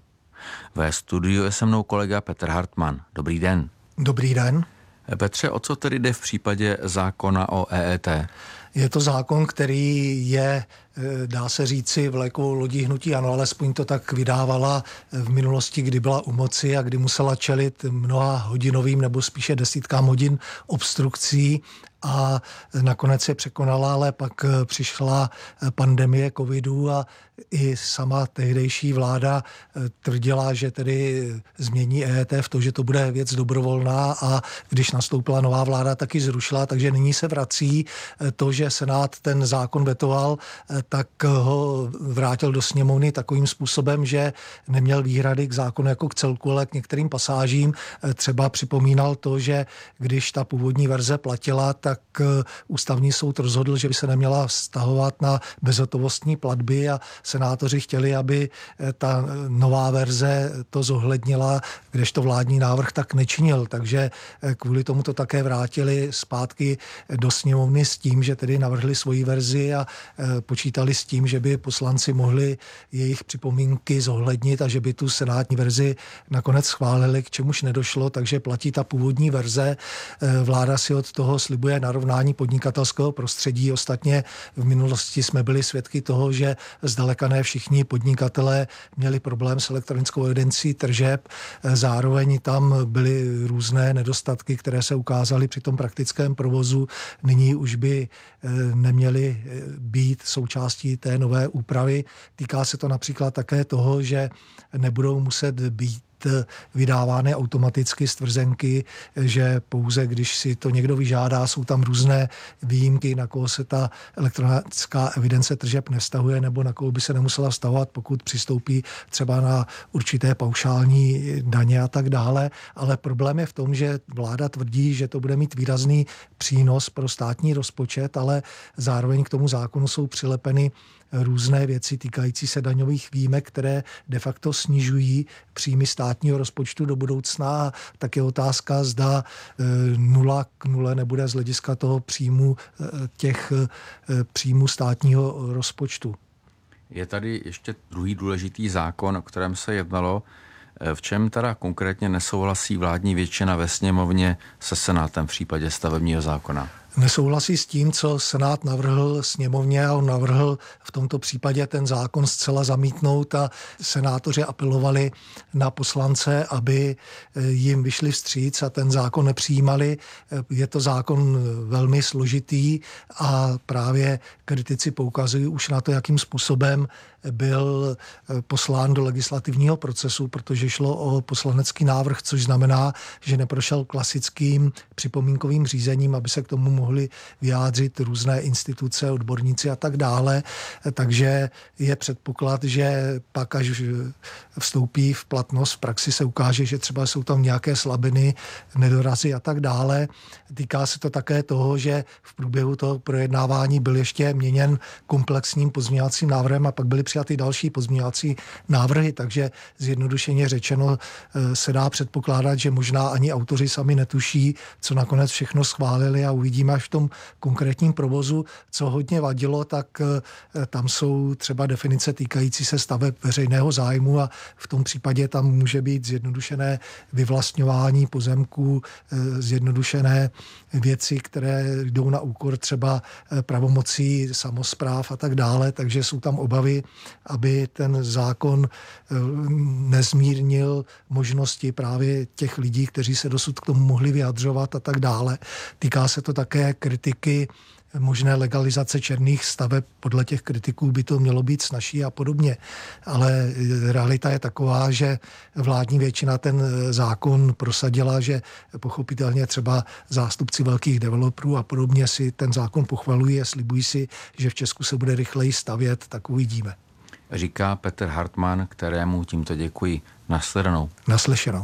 Ve studiu je se mnou kolega Petr Hartmann. Dobrý den. Dobrý den. Petře, o co tedy jde v případě zákona o E E T? Je to zákon, který je, dá se říci, vlajkovou lodí hnutí ANO, alespoň to tak vydávala v minulosti, kdy byla u moci a kdy musela čelit mnoha hodinovým nebo spíše desítkám hodin obstrukcí a nakonec je překonala, ale pak přišla pandemie covidu a i sama tehdejší vláda tvrdila, že tedy změní E E T v to, že to bude věc dobrovolná a když nastoupila nová vláda, taky zrušila, takže nyní se vrací to, že Senát ten zákon vetoval, tak ho vrátil do sněmovny takovým způsobem, že neměl výhrady k zákonu jako k celku, ale k některým pasážím. Třeba připomínal to, že když ta původní verze platila, tak ústavní soud rozhodl, že by se neměla vztahovat na bezhotovostní platby a senátoři chtěli, aby ta nová verze to zohlednila, kdežto vládní návrh tak nečinil. Takže kvůli tomu to také vrátili zpátky do sněmovny s tím, že tedy navrhli svoji verzi a počítali s tím, že by poslanci mohli jejich připomínky zohlednit a že by tu senátní verzi nakonec schválili, k čemuž nedošlo, takže platí ta původní verze. Vláda si od toho slibuje narovnání podnikatelského prostředí. Ostatně v minulosti jsme byli svědky toho, že zdaleka ne všichni podnikatelé měli problém s elektronickou evidencí tržeb. Zároveň tam byly různé nedostatky, které se ukázaly při tom praktickém provozu. Nyní už by neměly být součástí té nové úpravy. Týká se to například také toho, že nebudou muset být být vydávány automaticky stvrzenky, že pouze když si to někdo vyžádá, jsou tam různé výjimky, na koho se ta elektronická evidence tržeb nevztahuje nebo na koho by se nemusela vztahovat, pokud přistoupí třeba na určité paušální daně a tak dále. Ale problém je v tom, že vláda tvrdí, že to bude mít výrazný přínos pro státní rozpočet, ale zároveň k tomu zákonu jsou přilepeny různé věci týkající se daňových výjimek, které de facto snižují příjmy státního rozpočtu do budoucna. Tak je otázka, zda nula k nule nebude z hlediska toho příjmu těch příjmů státního rozpočtu. Je tady ještě druhý důležitý zákon, o kterém se jednalo. V čem teda konkrétně nesouhlasí vládní většina ve sněmovně se Senátem v případě stavebního zákona? Nesouhlasí s tím, co Senát navrhl sněmovně a on navrhl v tomto případě ten zákon zcela zamítnout a senátoři apelovali na poslance, aby jim vyšli vstříc a ten zákon nepřijímali. Je to zákon velmi složitý a právě kritici poukazují už na to, jakým způsobem byl poslán do legislativního procesu, protože šlo o poslanecký návrh, což znamená, že neprošel klasickým připomínkovým řízením, aby se k tomu mohli vyjádřit různé instituce, odborníci a tak dále. Takže je předpoklad, že pak, až vstoupí v platnost, v praxi se ukáže, že třeba jsou tam nějaké slabiny, nedorazy a tak dále. Týká se to také toho, že v průběhu toho projednávání byl ještě měněn komplexním pozměňovacím návrhem a pak byly přijaty další pozměňovací návrhy, takže zjednodušeně řečeno se dá předpokládat, že možná ani autoři sami netuší, co nakonec všechno schválili a uvidíme až v tom konkrétním provozu. Co hodně vadilo, tak tam jsou třeba definice týkající se staveb veřejného zájmu a v tom případě tam může být zjednodušené vyvlastňování pozemků, zjednodušené věci, které jdou na úkor třeba pravomocí samospráv a tak dále, takže jsou tam obavy, aby ten zákon nezmírnil možnosti právě těch lidí, kteří se dosud k tomu mohli vyjadřovat a tak dále. Týká se to také kritiky možné legalizace černých staveb, podle těch kritiků by to mělo být snazší a podobně. Ale realita je taková, že vládní většina ten zákon prosadila, že pochopitelně třeba zástupci velkých developerů a podobně si ten zákon pochvalují a slibují si, že v Česku se bude rychleji stavět, tak uvidíme. Říká Petr Hartmann, kterému tímto děkuji. Nasledanou. Naslyšenou.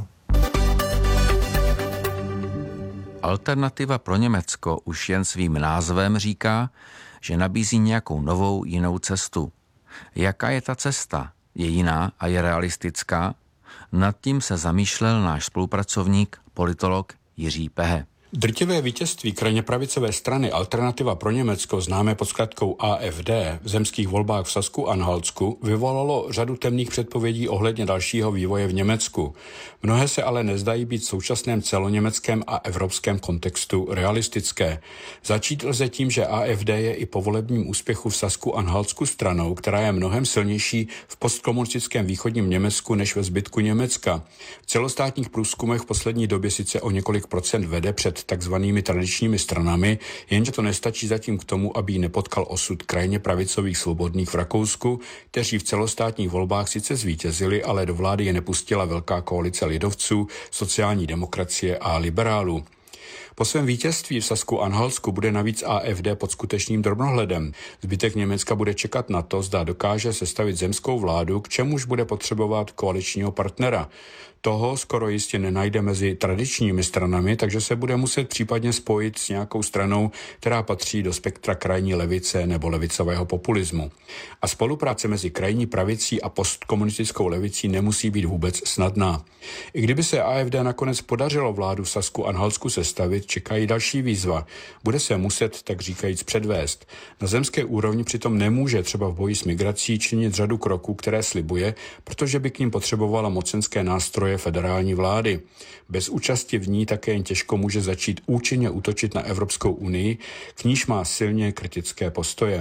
Alternativa pro Německo už jen svým názvem říká, že nabízí nějakou novou, jinou cestu. Jaká je ta cesta? Je jiná a je realistická? Nad tím se zamýšlel náš spolupracovník, politolog Jiří Pehe. Drtivé vítězství krajně pravicové strany Alternativa pro Německo, známé pod zkratkou A F D, v zemských volbách v Sasku-Anhaltsku vyvolalo řadu temných předpovědí ohledně dalšího vývoje v Německu. Mnohé se ale nezdají být v současném celoněmeckém a evropském kontextu realistické. Začít lze tím, že A F D je i po volebním úspěchu v Sasku-Anhaltsku stranou, která je mnohem silnější v postkomunistickém východním Německu než ve zbytku Německa. V celostátních průzkumech v poslední době sice o několik procent vede před takzvanými tradičními stranami, jenže to nestačí zatím k tomu, aby ji nepotkal osud krajně pravicových svobodných v Rakousku, kteří v celostátních volbách sice zvítězili, ale do vlády je nepustila velká koalice lidovců, sociální demokracie a liberálů. Po svém vítězství v Sasku-Anhaltsku bude navíc A F D pod skutečným drobnohledem. Zbytek Německa bude čekat na to, zda dokáže sestavit zemskou vládu, k čemuž bude potřebovat koaličního partnera. Toho skoro jistě nenajde mezi tradičními stranami, takže se bude muset případně spojit s nějakou stranou, která patří do spektra krajní levice nebo levicového populismu. A spolupráce mezi krajní pravicí a postkomunistickou levicí nemusí být vůbec snadná. I kdyby se A F D nakonec podařilo vládu v Sasku-Anhaltsku sestavit, čekají další výzva. Bude se muset, tak říkajíc, předvést. Na zemské úrovni přitom nemůže třeba v boji s migrací činit řadu kroků, které slibuje, protože by k ním potřebovala mocenské nástroje federální vlády. Bez účasti v ní také jen těžko může začít účinně útočit na Evropskou unii, k níž má silně kritické postoje.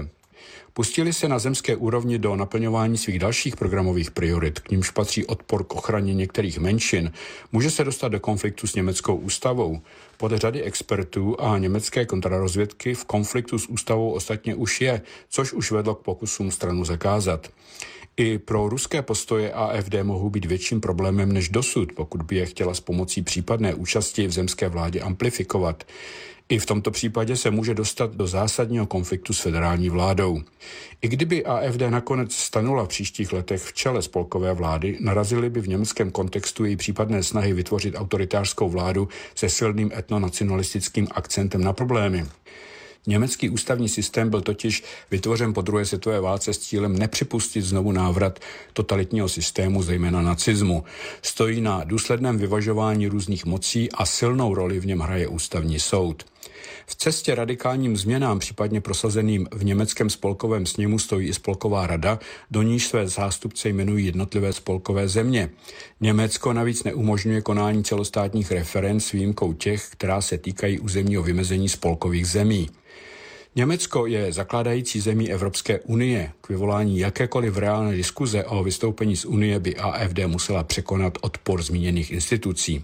Pustili se na zemské úrovni do naplňování svých dalších programových priorit, k nímž patří odpor k ochraně některých menšin, může se dostat do konfliktu s německou ústavou. Podle řady expertů a německé kontrarozvědky v konfliktu s ústavou ostatně už je, což už vedlo k pokusům stranu zakázat. I pro ruské postoje A F D mohou být větším problémem než dosud, pokud by je chtěla s pomocí případné účasti v zemské vládě amplifikovat. I v tomto případě se může dostat do zásadního konfliktu s federální vládou. I kdyby A F D nakonec stanula v příštích letech v čele spolkové vlády, narazily by v německém kontextu její případné snahy vytvořit autoritářskou vládu se silným etnonacionalistickým akcentem na problémy. Německý ústavní systém byl totiž vytvořen po druhé světové válce s cílem nepřipustit znovu návrat totalitního systému, zejména nacismu. Stojí na důsledném vyvažování různých mocí a silnou roli v něm hraje ústavní soud. V cestě radikálním změnám, případně prosazeným v německém spolkovém sněmu, stojí i spolková rada, do níž své zástupce jmenují jednotlivé spolkové země. Německo navíc neumožňuje konání celostátních referend s výjimkou těch, která se týkají územního vymezení spolkových zemí. Německo je zakládající zemí Evropské unie. K vyvolání jakékoliv reálné diskuze o vystoupení z unie by A F D musela překonat odpor zmíněných institucí.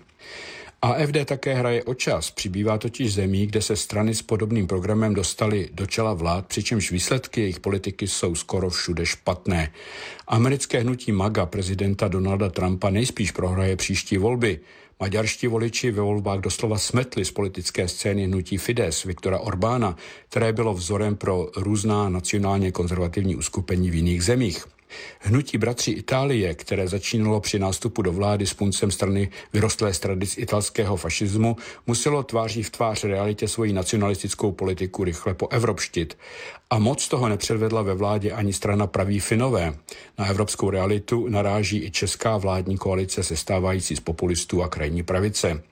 A F D také hraje o čas, přibývá totiž zemí, kde se strany s podobným programem dostaly do čela vlád, přičemž výsledky jejich politiky jsou skoro všude špatné. Americké hnutí MAGA prezidenta Donalda Trumpa nejspíš prohraje příští volby. Maďarští voliči ve volbách doslova smetli z politické scény hnutí Fidesz Viktora Orbána, které bylo vzorem pro různá nacionálně konzervativní uskupení v jiných zemích. Hnutí Bratři Itálie, které začínalo při nástupu do vlády s puncem strany vyrostlé z tradic italského fašismu, muselo tváří v tvář realitě svoji nacionalistickou politiku rychle poevropštit. A moc toho nepředvedla ve vládě ani strana Praví Finové. Na evropskou realitu naráží i česká vládní koalice sestávající z populistů a krajní pravice.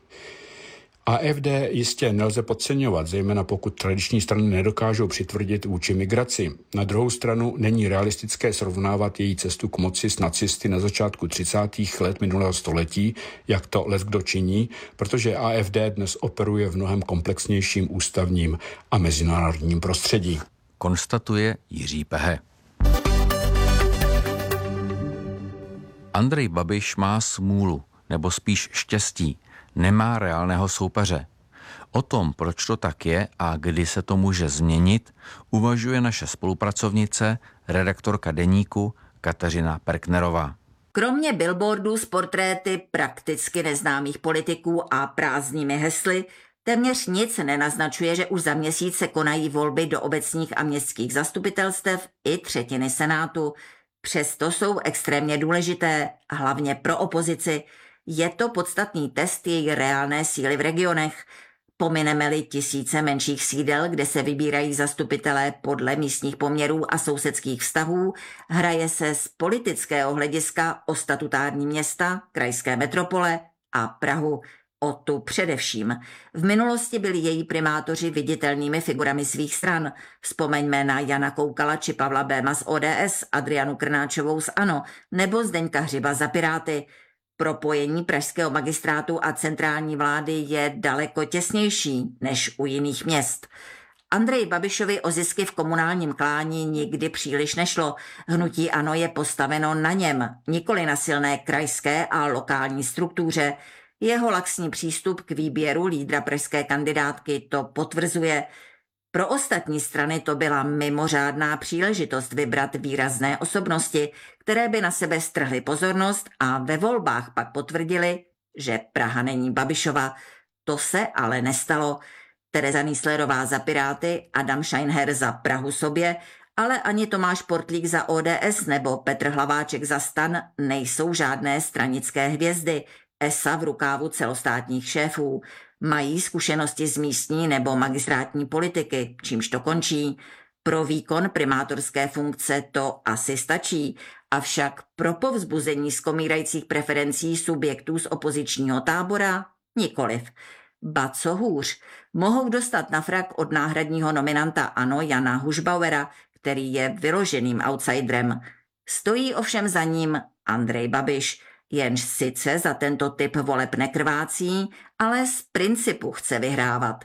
A F D jistě nelze podceňovat, zejména pokud tradiční strany nedokážou přitvrdit vůči migraci. Na druhou stranu není realistické srovnávat její cestu k moci s nacisty na začátku třicátých let minulého století, jak to leckdo činí, protože A F D dnes operuje v mnohem komplexnějším ústavním a mezinárodním prostředí. Konstatuje Jiří Pehe. Andrej Babiš má smůlu, nebo spíš štěstí. Nemá reálného soupeře. O tom, proč to tak je a kdy se to může změnit, uvažuje naše spolupracovnice, redaktorka Deníku Kateřina Perknerová. Kromě billboardů s portréty prakticky neznámých politiků a prázdnými hesly, téměř nic nenaznačuje, že už za měsíc se konají volby do obecních a městských zastupitelstev i třetiny Senátu. Přesto jsou extrémně důležité, hlavně pro opozici. Je to podstatný test její reálné síly v regionech. Pomineme-li tisíce menších sídel, kde se vybírají zastupitelé podle místních poměrů a sousedských vztahů, hraje se z politického hlediska o statutární města, krajské metropole a Prahu. O tu především. V minulosti byli její primátoři viditelnými figurami svých stran. Vzpomeňme na Jana Koukala či Pavla Béma z O D S, Adrianu Krnáčovou z ANO nebo Zdeňka Hřiba za Piráty. Propojení pražského magistrátu a centrální vlády je daleko těsnější než u jiných měst. Andreji Babišovi o zisky v komunálním klání nikdy příliš nešlo. Hnutí ANO je postaveno na něm, nikoli na silné krajské a lokální struktuře. Jeho laxní přístup k výběru lídra pražské kandidátky to potvrzuje. Pro ostatní strany to byla mimořádná příležitost vybrat výrazné osobnosti, které by na sebe strhly pozornost a ve volbách pak potvrdili, že Praha není Babišova. To se ale nestalo. Tereza Nýslerová za Piráty, Adam Scheinher za Prahu sobě, ale ani Tomáš Portlík za O D S nebo Petr Hlaváček za STAN nejsou žádné stranické hvězdy, esa v rukávu celostátních šéfů. Mají zkušenosti z místní nebo magistrátní politiky, čímž to končí. Pro výkon primátorské funkce to asi stačí, avšak pro povzbuzení skomírajících preferencí subjektů z opozičního tábora nikoliv. Ba co hůř, mohou dostat na frak od náhradního nominanta ANO Jana Hušbauera, který je vyloženým outsiderem. Stojí ovšem za ním Andrej Babiš, jenž sice za tento typ voleb nekrvácí, ale z principu chce vyhrávat.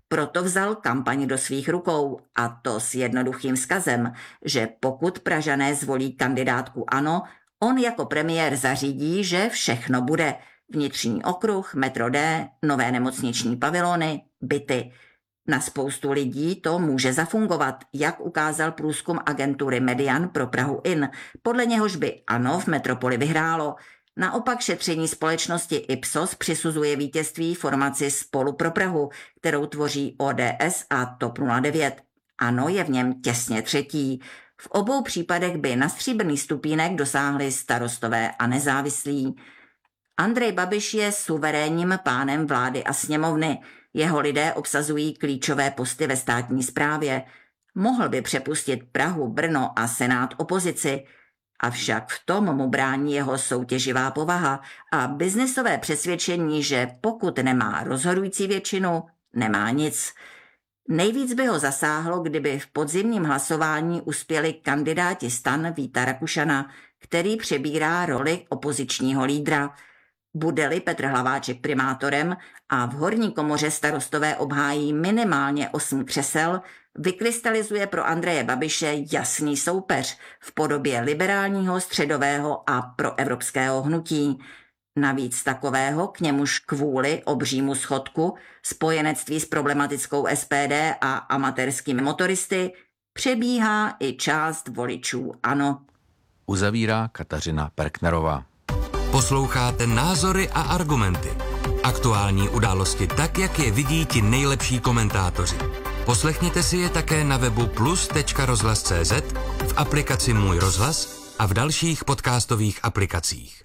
Proto vzal kampaň do svých rukou, a to s jednoduchým vzkazem, že pokud Pražané zvolí kandidátku ANO, on jako premiér zařídí, že všechno bude. Vnitřní okruh, metro D, nové nemocniční pavilony, byty. Na spoustu lidí to může zafungovat, jak ukázal průzkum agentury Median pro Prahu In, podle něhož by ANO v metropoli vyhrálo. Naopak šetření společnosti Ipsos přisuzuje vítězství formaci Spolu pro Prahu, kterou tvoří O D S a T O P nula devět. ANO je v něm těsně třetí. V obou případech by na stříbrný stupínek dosáhli Starostové a nezávislí. Andrej Babiš je suverénním pánem vlády a sněmovny. Jeho lidé obsazují klíčové posty ve státní správě. Mohl by přepustit Prahu, Brno a Senát opozici. Avšak v tom mu brání jeho soutěživá povaha a biznesové přesvědčení, že pokud nemá rozhodující většinu, nemá nic. Nejvíc by ho zasáhlo, kdyby v podzimním hlasování uspěli kandidáti STAN Víta Rakušana, který přebírá roli opozičního lídra. Bude-li Petr Hlaváček primátorem a v horní komoře Starostové obhájí minimálně osm křesel, vykrystalizuje pro Andreje Babiše jasný soupeř v podobě liberálního, středového a proevropského hnutí. Navíc takového, k němuž kvůli obřímu schodku, spojenectví s problematickou S P D a amatérskými motoristy, přebíhá i část voličů ANO. Uzavírá Kateřina Perknerová. Posloucháte Názory a argumenty. Aktuální události tak, jak je vidí ti nejlepší komentátoři. Poslechněte si je také na webu plus tečka rozhlas tečka cé zet, v aplikaci Můj rozhlas a v dalších podcastových aplikacích.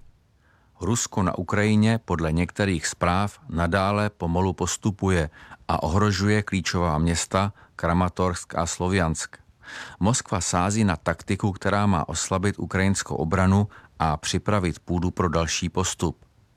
Rusko na Ukrajině podle některých zpráv nadále pomalu postupuje a ohrožuje klíčová města Kramatorsk a Sloviansk. Moskva sází na taktiku, která má oslabit ukrajinskou obranu a připravit půdu pro další postup.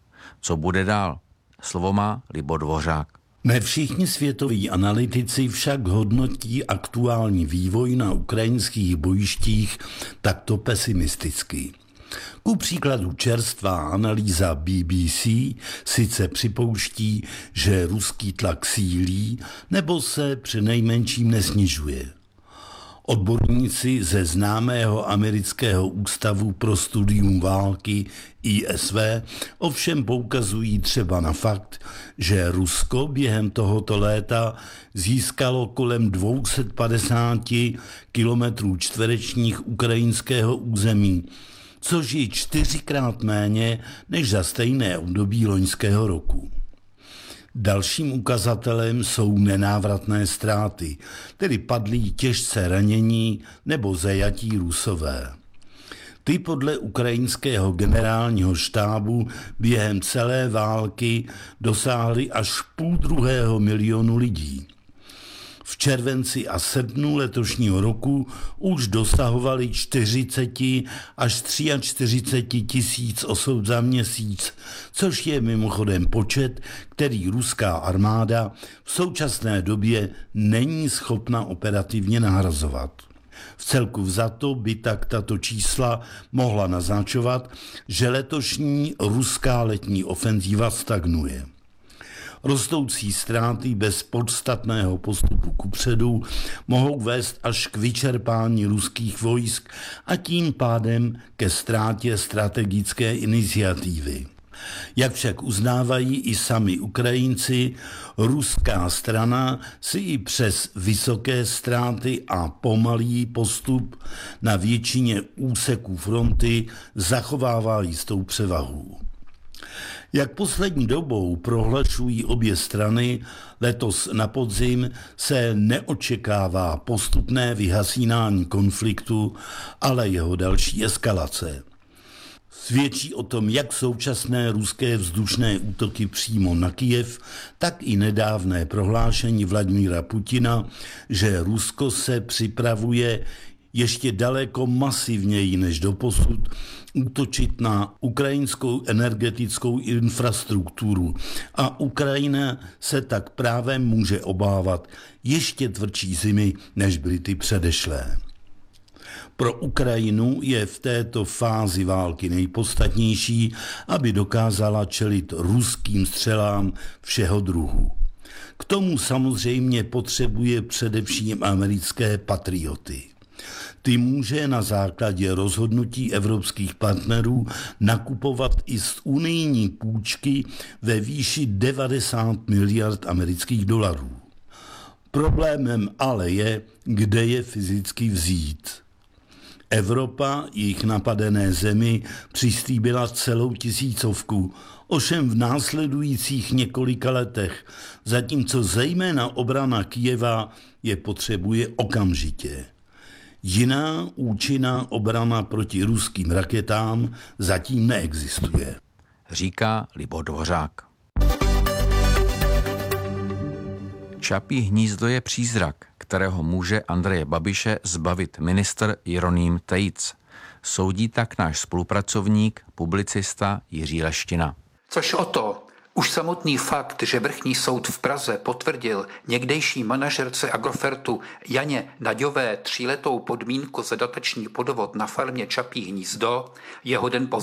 Co bude dál? Slovo má Libor Dvořák. Ne všichni světoví analytici však hodnotí aktuální vývoj na ukrajinských bojištích takto pesimisticky. Ku příkladu čerstvá analýza B B C sice připouští, že ruský tlak sílí nebo se přinejmenším nesnižuje. Odborníci ze známého amerického ústavu pro studium války I S V ovšem poukazují třeba na fakt, že Rusko během tohoto léta získalo kolem dvě stě padesát kilometrů čtverečních ukrajinského území, což je čtyřikrát méně než za stejné období loňského roku. Dalším ukazatelem jsou nenávratné ztráty, tedy padlí těžce ranění nebo zajatí Rusové. Ty podle ukrajinského generálního štábu během celé války dosáhly až půl druhého milionu lidí. V červenci a srpnu letošního roku už dosahovali čtyřicet až čtyřicet tři tisíc osob za měsíc, což je mimochodem počet, který ruská armáda v současné době není schopna operativně nahrazovat. V celku vzato by tak tato čísla mohla naznačovat, že letošní ruská letní ofenzíva stagnuje. Rostoucí ztráty bez podstatného postupu kupředu mohou vést až k vyčerpání ruských vojsk a tím pádem ke ztrátě strategické iniciativy. Jak však uznávají i sami Ukrajinci, ruská strana si i přes vysoké ztráty a pomalý postup na většině úseků fronty zachovává jistou převahu. Jak poslední dobou prohlašují obě strany, letos na podzim se neočekává postupné vyhasínání konfliktu, ale jeho další eskalace. Svědčí o tom jak současné ruské vzdušné útoky přímo na Kyjev, tak i nedávné prohlášení Vladimíra Putina, že Rusko se připravuje ještě daleko masivněji než doposud útočit na ukrajinskou energetickou infrastrukturu a Ukrajina se tak právě může obávat ještě tvrdší zimy, než byly ty předešlé. Pro Ukrajinu je v této fázi války nejpodstatnější, aby dokázala čelit ruským střelám všeho druhu. K tomu samozřejmě potřebuje především americké patrioty. Ty může na základě rozhodnutí evropských partnerů nakupovat i z unijní půjčky ve výši devadesát miliard amerických dolarů. Problémem ale je, kde je fyzicky vzít. Evropa jejich napadené zemi přislíbila celou tisícovku, ovšem v následujících několika letech, zatímco zejména obrana Kyjeva je potřebuje okamžitě. Jiná účinná obrana proti ruským raketám zatím neexistuje. Říká Libor Dvořák. Čapí hnízdo je přízrak, kterého může Andreje Babiše zbavit ministr Jeroným Tejc. Soudí tak náš spolupracovník, publicista Jiří Leština. Což o to, už samotný fakt, že vrchní soud v Praze potvrdil někdejší manažerce Agrofertu Janě Naďové tříletou podmínku za dotační podvod na farmě Čapí hnízdo, je hoden